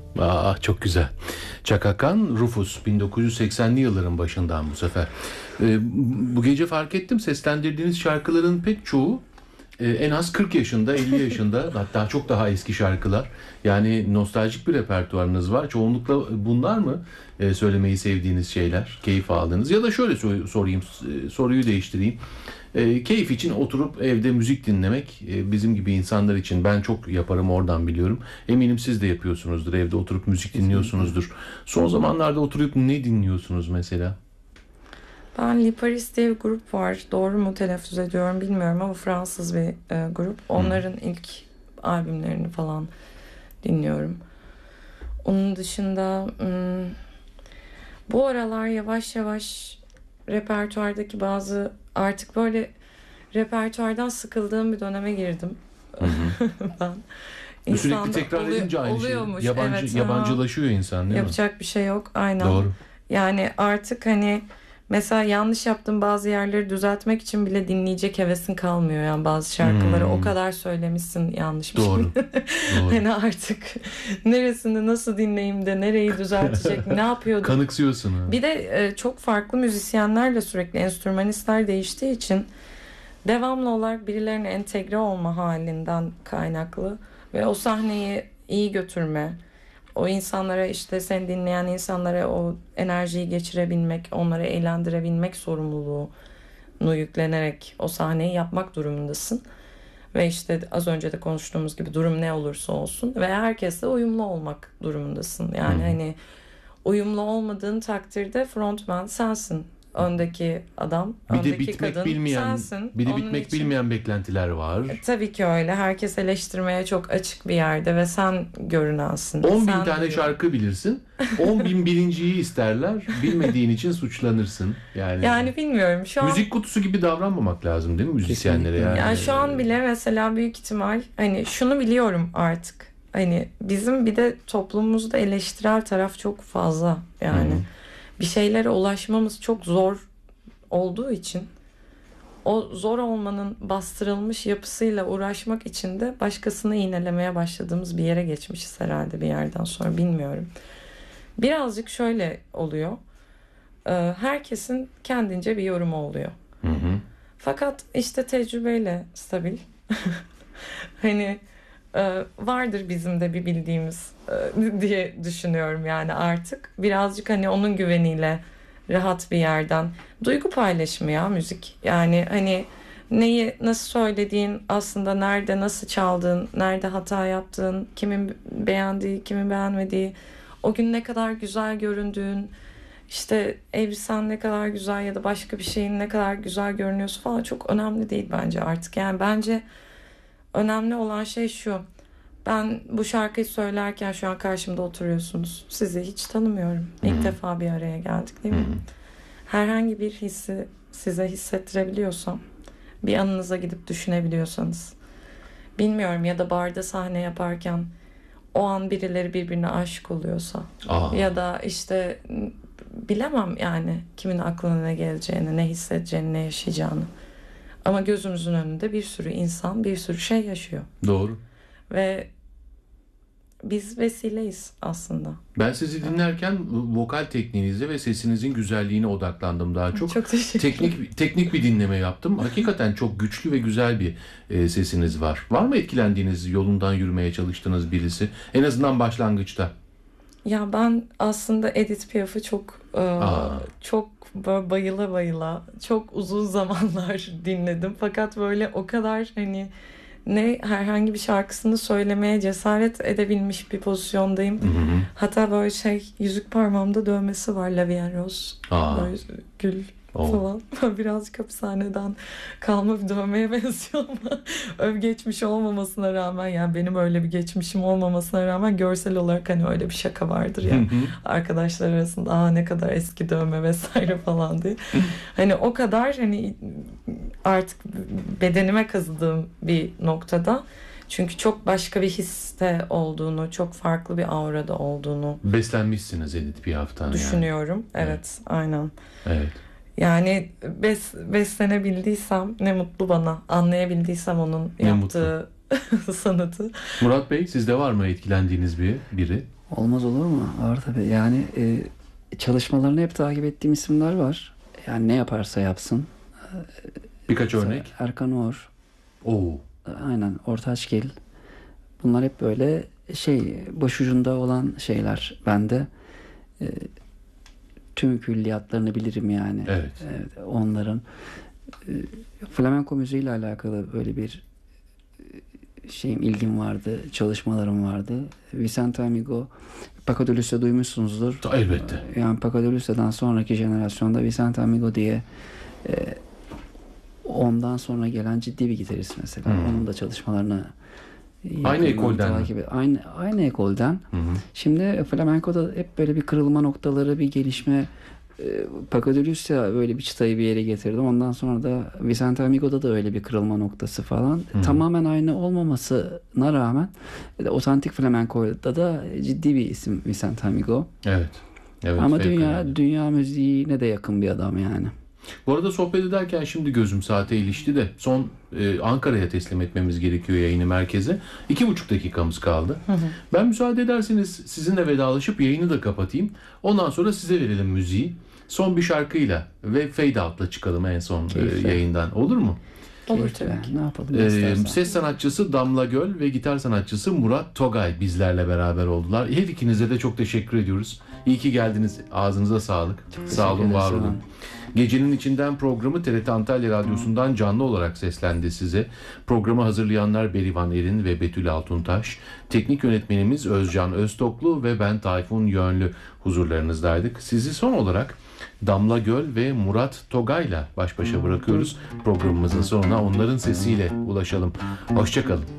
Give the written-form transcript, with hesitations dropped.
Çok güzel. Chaka Khan, Rufus, 1980'li yılların başından bu sefer. Bu gece fark ettim, seslendirdiğiniz şarkıların pek çoğu en az 40 yaşında, 50 yaşında, hatta çok daha eski şarkılar. Yani nostaljik bir repertuarınız var. Çoğunlukla bunlar mı söylemeyi sevdiğiniz şeyler, keyif aldığınız? Ya da şöyle sorayım, soruyu değiştireyim. Keyif için oturup evde müzik dinlemek bizim gibi insanlar için, ben çok yaparım, oradan biliyorum. Eminim siz de yapıyorsunuzdur, evde oturup müzik dinliyorsunuzdur. Son zamanlarda oturup ne dinliyorsunuz mesela? Ben Liparis diye bir grup var. Doğru mu telaffuz ediyorum bilmiyorum ama Fransız bir grup. Onların ilk albümlerini falan dinliyorum. Onun dışında bu aralar yavaş yavaş repertuardaki bazı, artık böyle repertuardan sıkıldığım bir döneme girdim. Ben Sürekli tekrar edince aynı şey. Yabancılaşıyor insan, değil mi? Yapacak bir şey yok. Aynen. Doğru. Yani artık hani mesela yanlış yaptığım bazı yerleri düzeltmek için bile dinleyecek hevesin kalmıyor. Yani bazı şarkıları o kadar söylemişsin yanlış bir Doğru. şey. Hani artık neresini nasıl dinleyeyim de nereyi düzeltecek, ne yapıyordum. Kanıksıyorsun. Ha. Bir de çok farklı müzisyenlerle sürekli enstrümanistler değiştiği için devamlı olarak birilerine entegre olma halinden kaynaklı ve o sahneyi iyi götürme, o insanlara, işte seni dinleyen insanlara o enerjiyi geçirebilmek, onları eğlendirebilmek sorumluluğunu yüklenerek o sahneyi yapmak durumundasın. Ve işte az önce de konuştuğumuz gibi durum ne olursa olsun ve herkesle uyumlu olmak durumundasın. Yani hani uyumlu olmadığın takdirde frontman sensin. Öndeki adam, öndeki kadın sensin. Bir de bitmek bilmeyen beklentiler var. Tabii ki öyle. Herkes eleştirmeye çok açık bir yerde ve sen görünensin. 10.000 tane şarkı bilirsin. 10.000 birinciyi isterler. Bilmediğin için suçlanırsın. Yani bilmiyorum. Şu an müzik kutusu gibi davranmamak lazım, değil mi müzisyenlere? Yani şu an bile mesela büyük ihtimal hani şunu biliyorum artık. Hani bizim bir de toplumumuzda eleştirel taraf çok fazla. Yani bir şeylere ulaşmamız çok zor olduğu için o zor olmanın bastırılmış yapısıyla uğraşmak için de başkasını iğnelemeye başladığımız bir yere geçmişiz herhalde bir yerden sonra, bilmiyorum. Birazcık şöyle oluyor. Herkesin kendince bir yorumu oluyor. Fakat işte tecrübeyle stabil. Hani vardır bizim de bir bildiğimiz diye düşünüyorum yani artık. Birazcık hani onun güveniyle rahat bir yerden duygu paylaşımı ya müzik. Yani hani neyi nasıl söylediğin, aslında nerede nasıl çaldığın, nerede hata yaptığın, kimin beğendiği, kimin beğenmediği, o gün ne kadar güzel göründüğün, işte elbisen ne kadar güzel ya da başka bir şeyin ne kadar güzel görünüyorsa falan çok önemli değil bence artık. Yani bence önemli olan şey şu: ben bu şarkıyı söylerken şu an karşımda oturuyorsunuz. Sizi hiç tanımıyorum. İlk defa bir araya geldik, değil mi? Herhangi bir hissi size hissettirebiliyorsam, bir anınıza gidip düşünebiliyorsanız, bilmiyorum, ya da barda sahne yaparken o an birileri birbirine aşık oluyorsa ya da işte bilemem yani kimin aklına ne geleceğini, ne hissedeceğini, ne yaşayacağını. Ama gözümüzün önünde bir sürü insan, bir sürü şey yaşıyor. Doğru. Ve biz vesileyiz aslında. Ben sizi dinlerken vokal tekniğinize ve sesinizin güzelliğine odaklandım daha çok. Çok teşekkür Teknik bir dinleme yaptım. Hakikaten çok güçlü ve güzel bir sesiniz var. Var mı etkilendiğiniz, yolundan yürümeye çalıştığınız birisi? En azından başlangıçta. Ya ben aslında Edith Piaf'ı çok bayıla bayıla çok uzun zamanlar dinledim. Fakat böyle o kadar hani ne herhangi bir şarkısını söylemeye cesaret edebilmiş bir pozisyondayım. Hatta böyle yüzük parmağımda dövmesi var, La Vie en Rose. Böyle gül falan. Birazcık hapishaneden kalma bir dövmeye benziyor ama geçmiş olmamasına rağmen, yani benim öyle bir geçmişim olmamasına rağmen görsel olarak hani öyle bir şaka vardır ya arkadaşlar arasında, ne kadar eski dövme vesaire falan diye. Hani o kadar hani artık bedenime kazıdığım bir noktada. Çünkü çok başka bir hisse olduğunu, çok farklı bir aurada olduğunu beslenmişsiniz Edith Piaf'tan düşünüyorum. Yani. Evet, aynen. Evet. Yani beslenebildiysem ne mutlu bana. Anlayabildiysem onun yaptığı sanatı. Murat Bey, sizde var mı etkilendiğiniz biri? Olmaz olur mu? Var tabii. Yani çalışmalarını hep takip ettiğim isimler var. Yani ne yaparsa yapsın. Birkaç örnek. Erkan Oğur. Oo. Aynen. Ortaçgil. Bunlar hep böyle başucunda olan şeyler bende. Tüm külliyatlarını bilirim yani. Evet. Onların flamenko müziğiyle alakalı böyle bir ilgim vardı, çalışmalarım vardı. Vicente Amigo, Paco de Lucía duymuşsunuzdur. Elbette. Yani Paco de Lucia'dan sonraki jenerasyonda Vicente Amigo diye ondan sonra gelen ciddi bir gitarist mesela. Onun da çalışmalarını aynı ekolden takip aynı ekolden. Hı. Şimdi flamenko'da hep böyle bir kırılma noktaları, bir gelişme. Paco de Lucia böyle bir çıtayı bir yere getirdi. Ondan sonra da Vicente Amigo'da da öyle bir kırılma noktası falan. Tamamen aynı olmamasına rağmen otantik flamenko'da da ciddi bir isim Vicente Amigo. Evet. Ama dünya müziğine de yakın bir adam yani. Bu arada sohbet ederken şimdi gözüm saate ilişti de son Ankara'ya teslim etmemiz gerekiyor yayını merkeze. 2,5 dakikamız kaldı. Ben müsaade ederseniz sizinle vedalaşıp yayını da kapatayım. Ondan sonra size verelim müziği. Son bir şarkıyla ve Fade Out'la çıkalım en son yayından. Olur mu? Olur tabii ki. Ne yapalım Ses sanatçısı Damla Göl ve gitar sanatçısı Murat Togay bizlerle beraber oldular. Her ikinize de çok teşekkür ediyoruz. İyi ki geldiniz. Ağzınıza sağlık. Sağ olun, var olun. Gecenin içinden programı TRT Antalya Radyosu'ndan canlı olarak seslendi size. Programı hazırlayanlar Berivan Erin ve Betül Altuntaş. Teknik yönetmenimiz Özcan Öztoklu ve ben Tayfun Yönlü huzurlarınızdaydık. Sizi son olarak Damla Göl ve Murat Togay'la baş başa bırakıyoruz. Programımızın sonuna onların sesiyle ulaşalım. Hoşça kalın.